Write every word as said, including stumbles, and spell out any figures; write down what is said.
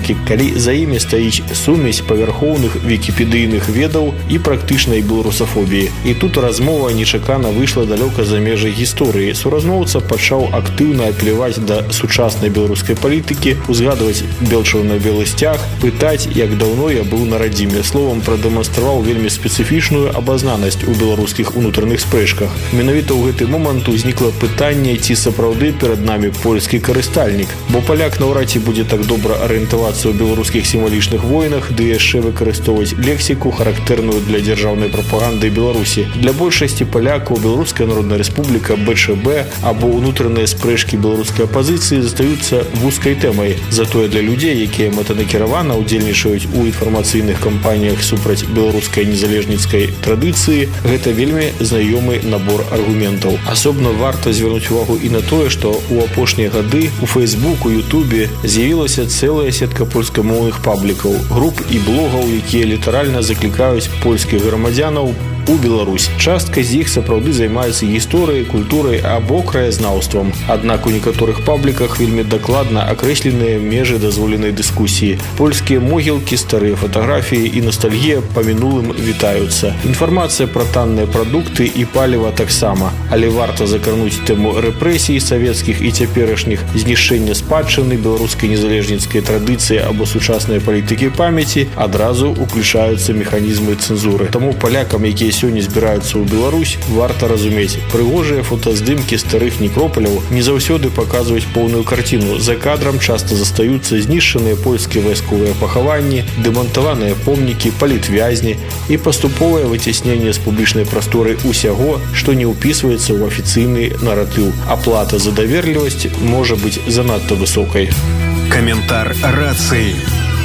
выпадкі, калі за імі стаіць сумесь павярхоўных вікіпедыйных ведаў і практычнай беларусафобіі. І тут размова нечакана выйшла далёка за межы гісторыі. Суразмоўца пачаў актыўна апеляваць да сучаснай беларускай палітыкі, узгадваць белчырвона-белы сцяг, пытаць, як даўно я быў на радзіме. Словам, прадэманстраваў вельмі спецыфічную абазнанасць у беларускіх унутраных спрэчках. Менавіта ў гэты момант узнікла пытанне, ці сапраўды перад намі польскі карыстальнік, бо паляк наўрад ці будзе так добра арыентавацца ў беларускіх сімвалічных войнах, ды яшчэ выкарыстоўваць лексіку, характэрную для дзяржаўнай прапаганды Беларусі. Для большасці палякаў Беларуская Народная Рэспубліка, бэ чэ бэ або унутраныя спрэчкі беларускай апазіцыі застаюцца вузкай тэмай. Затое для людзей, якія мэтанакіравана ўдзельнічаюць у інфармацыйных кампаніях супраць беларускай незалежніцкай традыцыі, гэта вельмі знаёмы набор аргументаў. Асобна варта звярнуць увагу і на тое, што ў апошнія гады у Фэйсбуку, Ютубе з'явілася цэлая сетка польскамоўных паблікаў, груп і блогаў, якія літаральна заклікаюць польскіх грамадзянаў у Беларусь. Частка з іх сапраўды займаецца гісторыяй, культурай або краязнаўствам. Аднак у некаторых пабліках вельмі дакладна акрэсленыя межы дазволенай дыскусіі. Польскія могілкі, старыя фатаграфіі і настальгія па мінулым вітаюцца. Інфармацыя пра танныя прадукты і паліва таксама. Але варта закрануць тэму рэпрэсій савецкіх і цяперашніх, знішчэння спадчыны беларускай незалежніцкай традыцыі або сучаснай палітыкі памяці, адразу уключаюцца механізмы цэнзуры. Таму палякам, якія сёння збіраюцца ў Беларусь, варта разумець, прыгожыя фотаздымкі старых некропаляў не заўсёды паказваюць поўную карціну. За кадрам часта застаюцца знішчаныя польскія вайсковыя пахаванні, дэмантаваныя помнікі, палітвязні і паступовае выцясненне з публічнай прасторы усяго, што не ўпісваецца ў афіцыйны наратыў. Аплата за даверлівасць можа быць занадта высокай. Каментар рацыі.